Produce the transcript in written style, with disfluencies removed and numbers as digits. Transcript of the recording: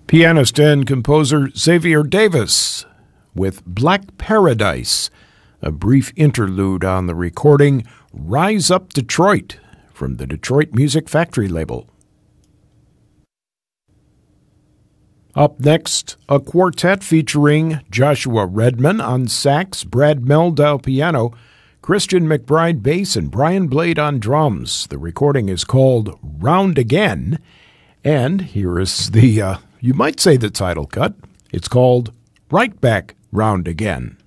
Pianist and composer Xavier Davis with Black Paradise, a brief interlude on the recording Rise Up Detroit from the Detroit Music Factory label. Up next, a quartet featuring Joshua Redman on sax, Brad Meldau piano, Christian McBride bass, and Brian Blade on drums. The recording is called Round Again, and here is the, you might say the title cut. It's called Right Back Round Again.